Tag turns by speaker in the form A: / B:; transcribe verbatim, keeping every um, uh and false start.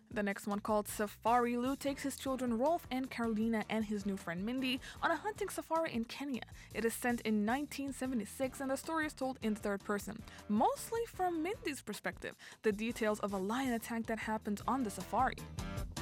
A: The next one, called Safari, Lou takes his children Rolf and Carolina and his new friend Mindy on a hunting safari in Kenya. It is set in nineteen seventy-six and the story is told in third person, mostly from Mindy's perspective, the details of a lion attack that happens on the safari.